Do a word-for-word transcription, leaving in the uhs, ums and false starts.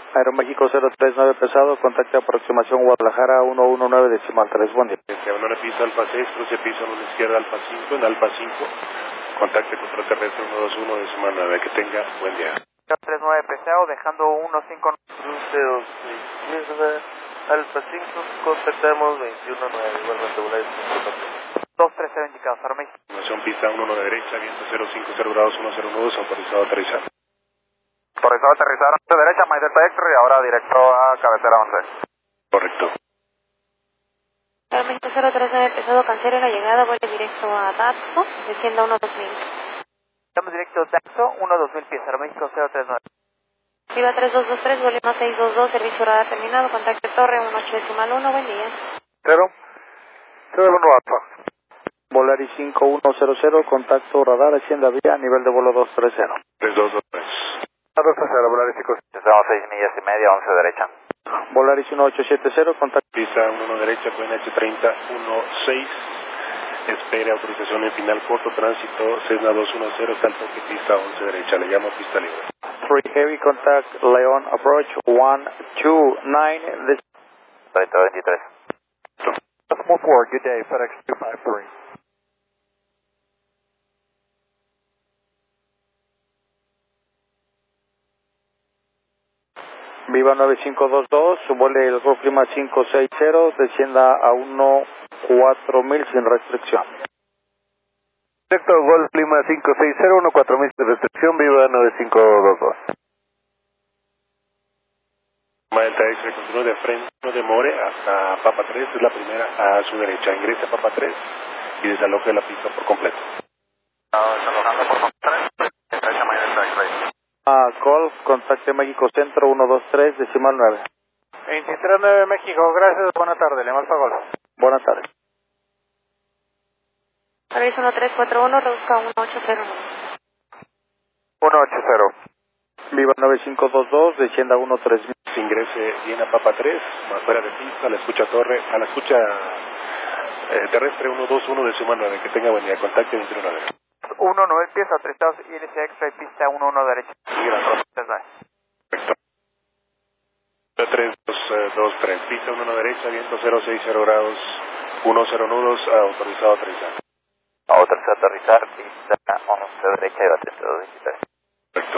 Aeroméxico cero tres nueve pesado, contacto de aproximación Guadalajara uno uno nueve decimal tres, buen día. Se abandona piso Alfa seis, cruce piso a la izquierda Alfa cinco, en Alfa cinco, contacte control terrestre uno dos uno decimal nueve, que tenga buen día. cero tres nueve pesado, dejando uno cinco Cruce izquierda, Alfa cinco, contactamos veintiuno nueve, igualmente Volaris dos tres cero indicados, Aeroméxico. Información pista uno uno derecha, viento cero cinco cero grados, uno cero nudos, autorizado a aterrizar. Autorizado a aterrizar once derecha, My Delta X-Ray, ahora directo a cabecera once. Correcto. Aeroméxico cero tres nueve pesado, cancele la llegada, vuelve directo a Daxo, descienda uno dos mil. Estamos directo a Daxo, uno dos mil pies, Aeroméxico cero tres nueve. Viva tres dos dos tres, Bolima seis dos dos, servicio radar terminado, contacte torre uno ocho decimal uno, buen día. Cero, cero uno Alfa. Volaris cinco uno cero cero, contacto radar, hacienda vía, nivel de vuelo dos tres cero. tres dos dos tres. dos tres cero, Volaris cinco. Estamos seis millas y media, once derecha. Volaris uno ocho siete cero, contacto. Pista uno uno derecha, P N H treinta uno seis. Espere autorización en final corto, tránsito Cessna dos uno cero, salto que pista once derecha, le llamo pista libre. three heavy contact, Leon approach one two nine. This... treinta veintitrés. Let's move forward, good day, FedEx two five three. Viva nueve cinco dos dos, vuele el Golf Lima cinco seis cero, descienda a uno cuatro mil sin restricción. Directo Golf Lima cinco seis cero, uno cuatro mil de restricción, viva nueve cinco dos dos. Delta X continúa de frente, no demore hasta Papa tres, es la primera a su derecha. Ingrese a Papa tres y desaloje la pista por completo. No, desalojando por Papa tres, derecha My Delta X-Ray. Ah, Golf, contacte México Centro uno dos tres, decimal nueve. veintitrés nueve México, gracias, buena tarde, Lima Alfa Golf. Buenas tardes. Volaris uno tres cuatro uno, reduzca a uno ocho cero nueve. uno ocho cero. Viva nueve cinco dos dos, descienda a uno tres mil. Ingrese bien a Papa tres, más fuera de pista, a la escucha torre, a la escucha eh, terrestre uno dos uno decimal nueve, que tenga buen día, contacte veintiuno nueve. uno nueve pies, autorizados I L C X-Ray, pista uno uno derecha. Perfecto. tres dos tres, pista uno uno derecha, viento cero seis cero grados, uno cero nudos, autorizado a aterrizar. Autorizado a aterrizar, pista once derecha y va treinta y dos veintitrés.